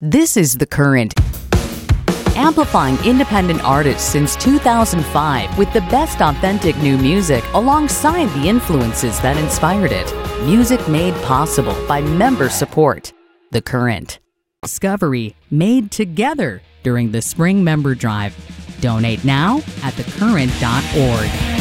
This is The Current, amplifying independent artists since 2005 with the best authentic new music alongside the influences that inspired it. Music made possible by member support. The Current. Discovery made together during the Spring Member Drive. Donate now at thecurrent.org.